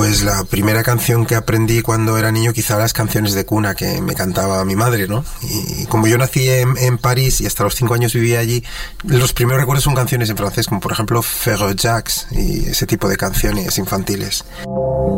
Pues la primera canción que aprendí cuando era niño, quizá las canciones de cuna que me cantaba mi madre, ¿no? Y como yo nací en París y hasta los 5 años vivía allí, los primeros recuerdos son canciones en francés, como por ejemplo Frère Jacques y ese tipo de canciones infantiles.